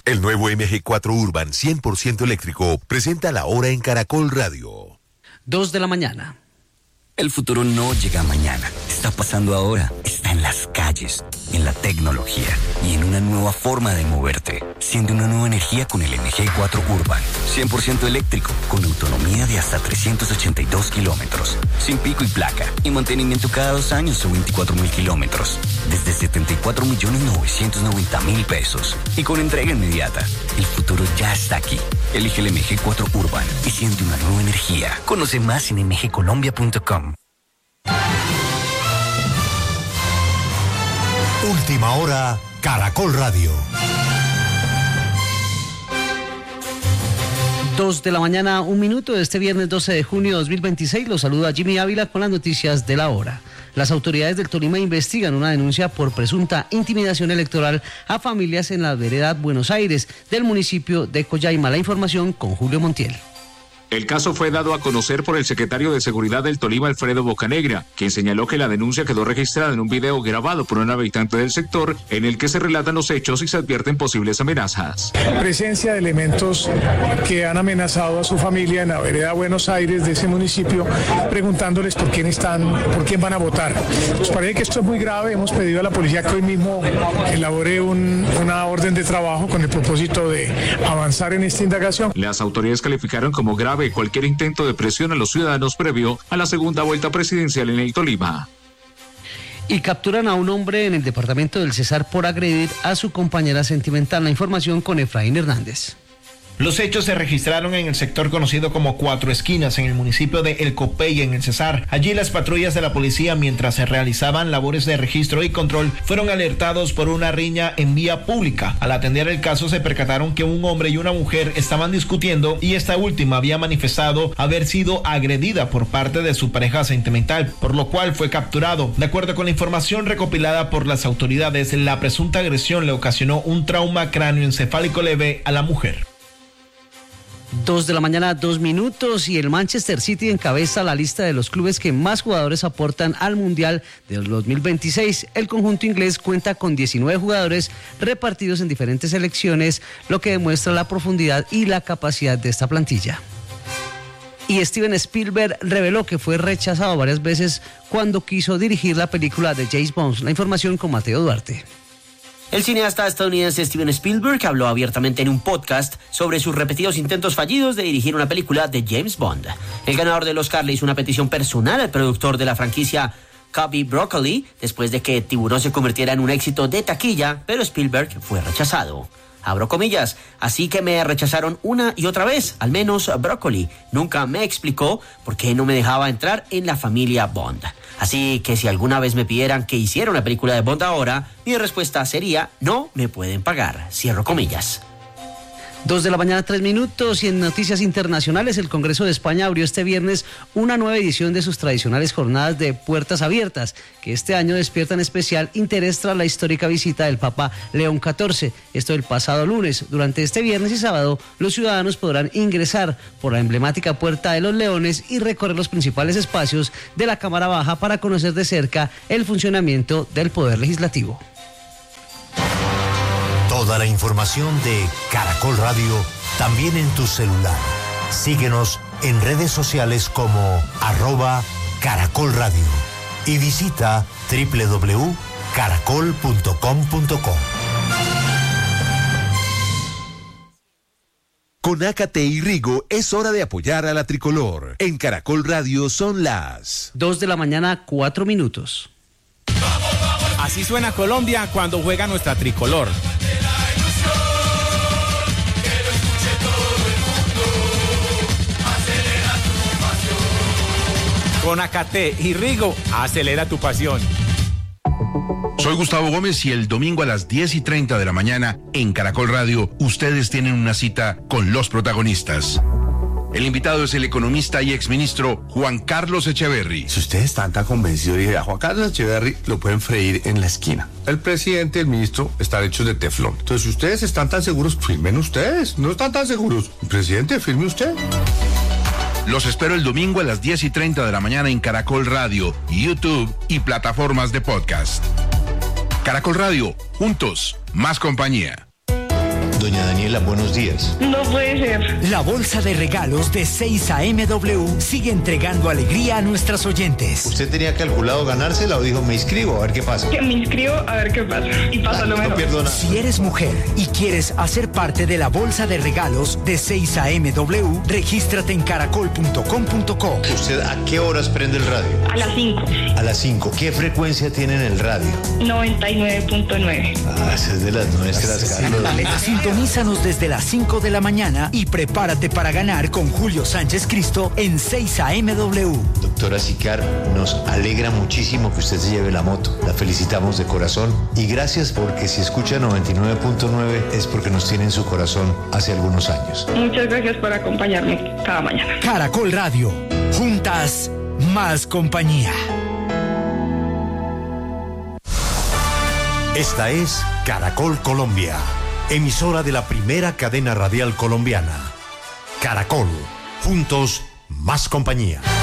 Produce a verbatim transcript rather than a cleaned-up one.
El nuevo M G cuatro Urban cien por ciento eléctrico presenta la hora en Caracol Radio. Dos de la mañana. El futuro no llega mañana, está pasando ahora, está en las calles, en la tecnología y en una nueva forma de moverte. Siente una nueva energía con el M G cuatro Urban, cien por ciento eléctrico, con autonomía de hasta trescientos ochenta y dos kilómetros, sin pico y placa y mantenimiento cada dos años o veinticuatro mil kilómetros, desde setenta y cuatro millones novecientos noventa mil pesos y con entrega inmediata. El futuro ya está aquí. Elige el M G cuatro Urban y siente una nueva energía. Conoce más en m g colombia punto com. Última hora, Caracol Radio. Dos de la mañana, un minuto de este viernes doce de junio de dos mil veintiséis. Los saluda Jimmy Ávila con las noticias de la hora. Las autoridades del Tolima investigan una denuncia por presunta intimidación electoral a familias en la vereda Buenos Aires del municipio de Coyaima. La información con Julio Montiel. El caso fue dado a conocer por el secretario de Seguridad del Tolima, Alfredo Bocanegra, quien señaló que la denuncia quedó registrada en un video grabado por un habitante del sector en el que se relatan los hechos y se advierten posibles amenazas. Presencia de elementos que han amenazado a su familia en la vereda Buenos Aires de ese municipio, preguntándoles por quién están, por quién van a votar. Nos parece que esto es muy grave. Hemos pedido a la policía que hoy mismo elabore un, una orden de trabajo con el propósito de avanzar en esta indagación. Las autoridades calificaron como grave cualquier intento de presión a los ciudadanos previo a la segunda vuelta presidencial en el Tolima. Y capturan a un hombre en el departamento del Cesar por agredir a su compañera sentimental. La información con Efraín Hernández. Los hechos se registraron en el sector conocido como Cuatro Esquinas, en el municipio de El Copey, en el Cesar. Allí las patrullas de la policía, mientras se realizaban labores de registro y control, fueron alertados por una riña en vía pública. Al atender el caso se percataron que un hombre y una mujer estaban discutiendo y esta última había manifestado haber sido agredida por parte de su pareja sentimental, por lo cual fue capturado. De acuerdo con la información recopilada por las autoridades, la presunta agresión le ocasionó un trauma cráneoencefálico leve a la mujer. Dos de la mañana, dos minutos, y el Manchester City encabeza la lista de los clubes que más jugadores aportan al Mundial del dos mil veintiséis. El conjunto inglés cuenta con diecinueve jugadores repartidos en diferentes selecciones, lo que demuestra la profundidad y la capacidad de esta plantilla. Y Steven Spielberg reveló que fue rechazado varias veces cuando quiso dirigir la película de James Bond. La información con Mateo Duarte. El cineasta estadounidense Steven Spielberg habló abiertamente en un podcast sobre sus repetidos intentos fallidos de dirigir una película de James Bond. El ganador del Oscar le hizo una petición personal al productor de la franquicia, Cubby Broccoli, después de que Tiburón se convirtiera en un éxito de taquilla, pero Spielberg fue rechazado. Abro comillas, así que me rechazaron una y otra vez, al menos Broccoli. Nunca me explicó por qué no me dejaba entrar en la familia Bond. Así que si alguna vez me pidieran que hiciera una película de Bond ahora, mi respuesta sería, no me pueden pagar. Cierro comillas. Dos de la mañana, tres minutos, y en noticias internacionales, el Congreso de España abrió este viernes una nueva edición de sus tradicionales jornadas de puertas abiertas, que este año despiertan especial interés tras la histórica visita del Papa León catorce. Esto el pasado lunes. Durante este viernes y sábado, los ciudadanos podrán ingresar por la emblemática Puerta de los Leones y recorrer los principales espacios de la Cámara Baja para conocer de cerca el funcionamiento del Poder Legislativo. Toda la información de Caracol Radio también en tu celular. Síguenos en redes sociales como arroba Caracol Radio y visita doble u doble u doble u punto caracol punto com punto co. Con Ácate y Rigo es hora de apoyar a la tricolor. En Caracol Radio son las Dos de la mañana, cuatro minutos. Así suena Colombia cuando juega nuestra tricolor. Con Ácate y Rigo, acelera tu pasión. Soy Gustavo Gómez y el domingo a las diez y treinta de la mañana en Caracol Radio, ustedes tienen una cita con los protagonistas. El invitado es el economista y exministro Juan Carlos Echeverry. Si ustedes están tan convencidos, dije, a Juan Carlos Echeverry lo pueden freír en la esquina. El presidente y el ministro están hechos de teflón. Entonces, si ustedes están tan seguros, firmen ustedes. No están tan seguros. Presidente, firme usted. Los espero el domingo a las diez y treinta de la mañana en Caracol Radio, YouTube y plataformas de podcast. Caracol Radio, juntos, más compañía. Doña Daniela, buenos días. No puede ser. La bolsa de regalos de seis A M W sigue entregando alegría a nuestras oyentes. ¿Usted tenía calculado ganársela o dijo me inscribo a ver qué pasa? Que me inscribo a ver qué pasa. Y pasa ah, lo mejor. No pierdo nada. Si eres mujer y quieres hacer parte de la bolsa de regalos de seis A M W, regístrate en caracol punto com punto co. ¿Usted a qué horas prende el radio? A las cinco. A las cinco. ¿Qué frecuencia tiene en el radio? noventa y nueve punto nueve. Ah, esa es de las nuestras, Carlos. Sintonízanos desde las cinco de la mañana y prepárate para ganar con Julio Sánchez Cristo en seis A M W. Doctora Sicar, nos alegra muchísimo que usted se lleve la moto. La felicitamos de corazón y gracias porque si escucha noventa y nueve punto nueve es porque nos tiene en su corazón hace algunos años. Muchas gracias por acompañarme cada mañana. Caracol Radio, juntas, más compañía. Esta es Caracol Colombia, emisora de la primera cadena radial colombiana. Caracol, juntos, más compañía.